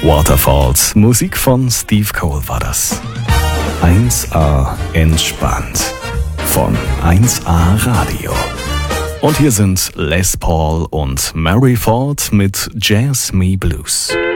Waterfalls, Musik von Steve Cole war das. 1A entspannt von 1A Radio. Und hier sind Les Paul und Mary Ford mit Jazz Me Blues.